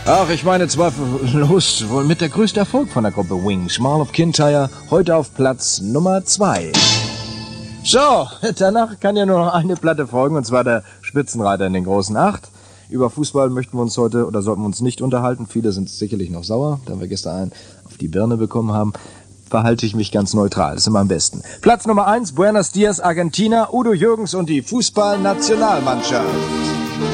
Ach, ich meine zweifellos wohl mit der größte Erfolg von der Gruppe Wings. Mall of Kintyre, heute auf Platz Nummer 2. So, danach kann ja nur noch eine Platte folgen, und zwar der Spitzenreiter in den großen 8. Über Fußball möchten wir uns heute, oder sollten wir uns nicht unterhalten. Viele sind sicherlich noch sauer, da wir gestern einen auf die Birne bekommen haben. Verhalte ich mich ganz neutral, das ist immer am besten. Platz Nummer 1, Buenos Dias, Argentina, Udo Jürgens und die Fußballnationalmannschaft.